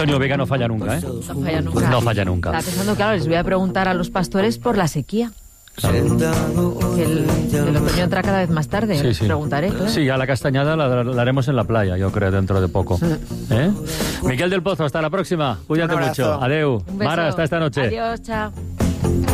Antonio Vega no falla nunca, ¿eh? No falla nunca. No falla nunca. Estaba pensando, claro, les voy a preguntar a los pastores por la sequía. Que el otoño entra cada vez más tarde. Sí. Preguntaré, claro. Sí, a la castañada la haremos en la playa, yo creo, dentro de poco. ¿Eh? Miquel del Pozo, hasta la próxima. Cuídate mucho. Adeu. Un beso. Mara, hasta esta noche. Adiós, chao.